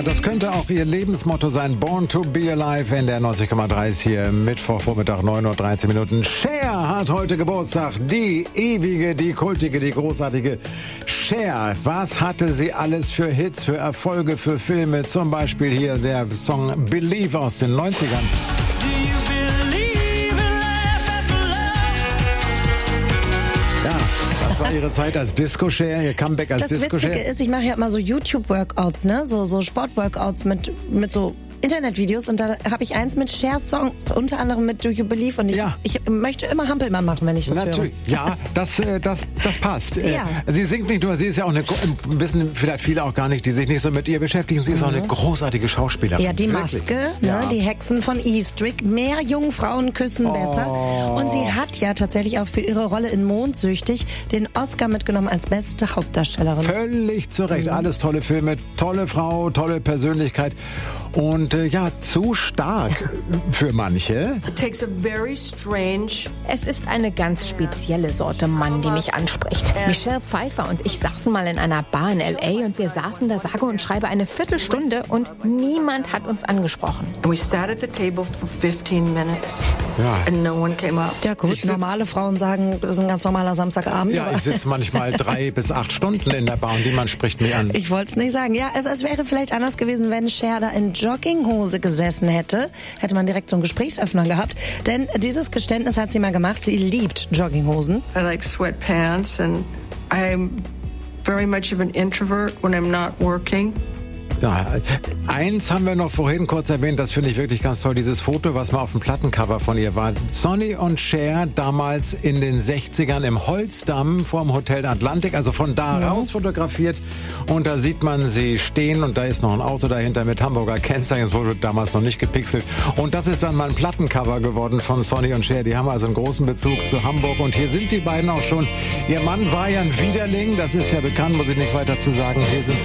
Cher. Das könnte auch ihr Lebensmotto sein. Born to be alive in der 90,3 ist hier Mittwochvormittag 9:13 Uhr. Cher hat heute Geburtstag. Die ewige, die kultige, die großartige Cher. Was hatte sie alles für Hits, für Erfolge, für Filme? Zum Beispiel hier der Song Believe aus den 90ern. Das war ihre Zeit als Disco-Cher, ihr Comeback als Disco-Cher. Das Witzige ist, ich mache ja immer so YouTube-Workouts, ne? So Sport-Workouts mit so Internetvideos und da habe ich eins mit Cher-Songs, unter anderem mit Do You Believe und ich möchte immer Hampelmann machen, wenn ich das höre. Ja, das passt. Ja. Sie singt nicht nur, sie ist ja auch wissen vielleicht viele auch gar nicht, die sich nicht so mit ihr beschäftigen, sie ist auch eine großartige Schauspielerin. Ja, die Maske, ne? Die Hexen von Eastwick, mehr Jungfrauen küssen besser. Und sie hat ja tatsächlich auch für ihre Rolle in Mondsüchtig den Oscar mitgenommen als beste Hauptdarstellerin. Völlig zu Recht, alles tolle Filme, tolle Frau, tolle Persönlichkeit. Und zu stark für manche. Es ist eine ganz spezielle Sorte Mann, die mich anspricht. Michelle Pfeiffer und ich saßen mal in einer Bar in L.A. und wir saßen da sage und schreibe eine Viertelstunde und niemand hat uns angesprochen. We sat at the table for 15 minutes and no one came up. Ja gut, normale Frauen sagen, das ist ein ganz normaler Samstagabend. Ja, ich sitze manchmal 3 bis 8 Stunden in der Bar und niemand spricht mich an. Ich wollte es nicht sagen. Ja, es wäre vielleicht anders gewesen, wenn Cher da in Jogginghose gesessen hätte. Hätte man direkt so einen Gesprächsöffner gehabt. Denn dieses Geständnis hat sie mal gemacht. Sie liebt Jogginghosen. I like sweatpants and I'm very much of an introvert when I'm not working. Ja, eins haben wir noch vorhin kurz erwähnt, das finde ich wirklich ganz toll, dieses Foto, was mal auf dem Plattencover von ihr war. Sonny und Cher damals in den 60ern im Holzdamm vorm Hotel Atlantik, also von da raus fotografiert und da sieht man sie stehen und da ist noch ein Auto dahinter mit Hamburger Kennzeichen, es wurde damals noch nicht gepixelt und das ist dann mal ein Plattencover geworden von Sonny und Cher, die haben also einen großen Bezug zu Hamburg und hier sind die beiden auch schon. Ihr Mann war ja ein Widerling, das ist ja bekannt, muss ich nicht weiter zu sagen, hier sind